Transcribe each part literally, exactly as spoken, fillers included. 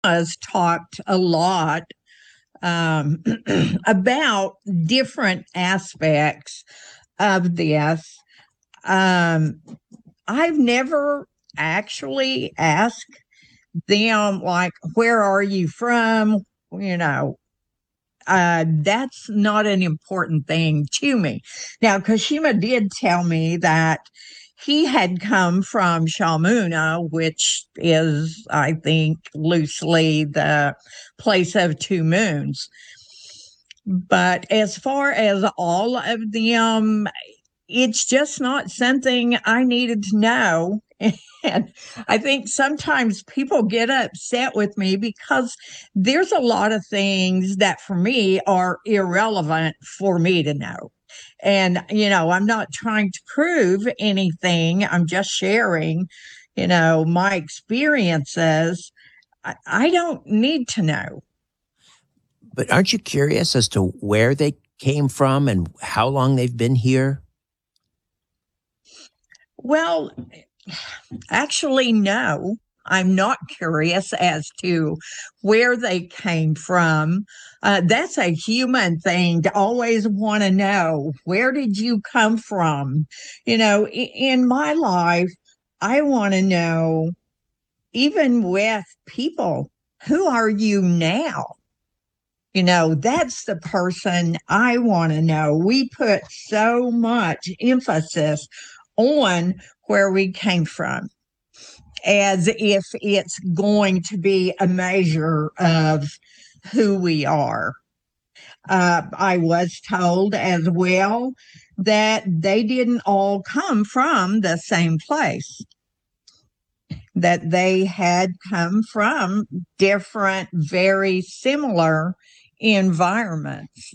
has talked a lot um, about different aspects of this. Um, I've never actually asked them, like, where are you from? You know, uh, that's not an important thing to me. Now, Kashima did tell me that he had come from Shamuna, which is, I think, loosely the place of two moons. But as far as all of them, it's just not something I needed to know. And I think sometimes people get upset with me because there's a lot of things that for me are irrelevant for me to know. And, you know, I'm not trying to prove anything, I'm just sharing, you know, my experiences. I, I don't need to know. But aren't you curious as to where they came from and how long they've been here? Well, actually, no. I'm not curious as to where they came from. Uh, that's a human thing to always want to know, where did you come from? You know, in my life, I want to know, even with people, who are you now? You know, that's the person I want to know. We put so much emphasis on where we came from, as if it's going to be a measure of who we are. Uh, I was told as well that they didn't all come from the same place, that they had come from different, very similar environments.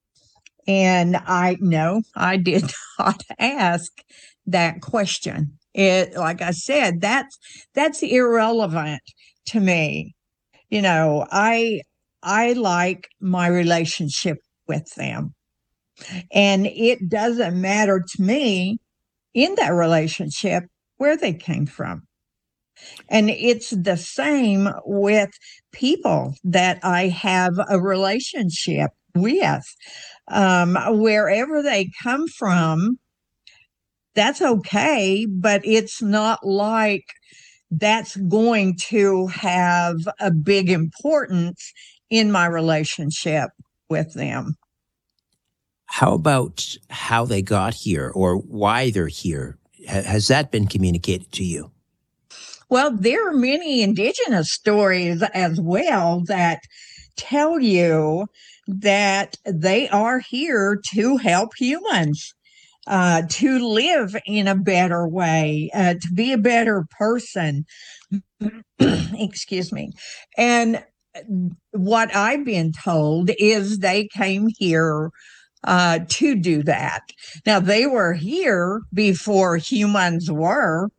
And I know I did not ask that question. It, like I said, that's that's irrelevant to me. You know, I I like my relationship with them. And it doesn't matter to me in that relationship where they came from. And it's the same with people that I have a relationship with. Um, wherever they come from, that's okay, but it's not like that's going to have a big importance in my relationship with them. How about how they got here or why they're here? Has that been communicated to you? Well, there are many indigenous stories as well that tell you that they are here to help humans, uh, to live in a better way, uh, to be a better person. Excuse me. And what I've been told is they came here uh, to do that. Now, they were here before humans were,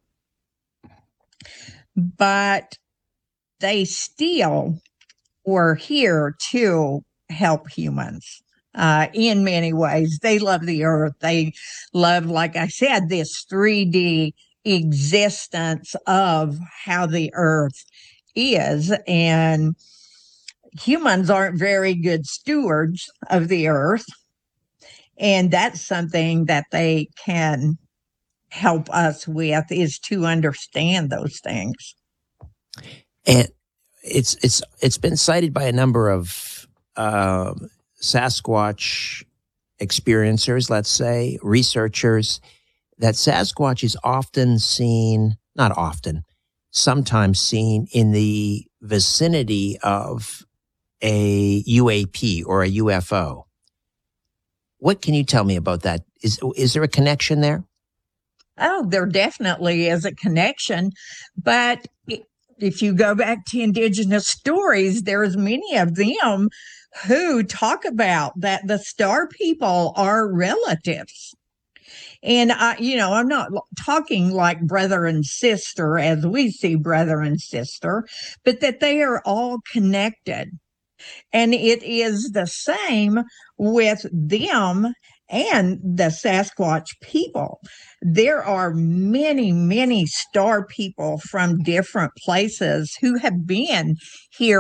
but they still were here to help humans. Uh, in many ways, they love the earth. They love, like I said, this three D existence of how the earth is. And humans aren't very good stewards of the earth. And that's something that they can help us with, is to understand those things. And it's it's it's been cited by a number of uh, Sasquatch experiencers, let's say, researchers, that Sasquatch is often seen, not often, sometimes seen in the vicinity of a U A P or a U F O. What can you tell me about that? Is is there a connection there? Oh, there definitely is a connection. But if you go back to indigenous stories, there's many of them who talk about that the star people are relatives. And I, you know, I'm not talking like brother and sister as we see brother and sister, but that they are all connected. And it is the same with them and the Sasquatch people. There are many, many star people from different places who have been here